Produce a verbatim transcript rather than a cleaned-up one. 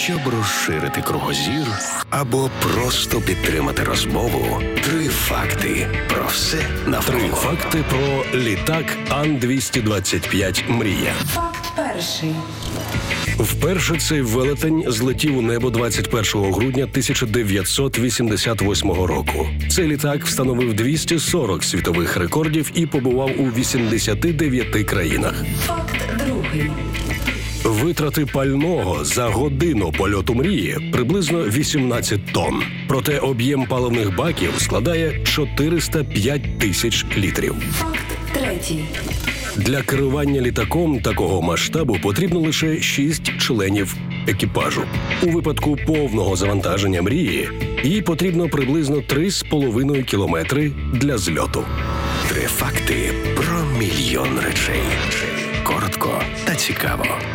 Щоб розширити кругозір або просто підтримати розмову, три факти про все навколо. Три факти про літак Ан двісті двадцять п'ять «Мрія». Факт перший. Вперше цей велетень злетів у небо двадцять першого грудня тисяча дев'ятсот вісімдесят восьмого року. Цей літак встановив двісті сорок світових рекордів і побував у вісімдесяти дев'яти країнах. Факт другий. Витрати пального за годину польоту «Мрії» приблизно вісімнадцять тонн. Проте об'єм паливних баків складає чотириста п'ять тисяч літрів. Факт третій. Для керування літаком такого масштабу потрібно лише шість членів екіпажу. У випадку повного завантаження «Мрії» їй потрібно приблизно три з половиною кілометри для зльоту. Три факти про мільйон речей. Коротко та цікаво.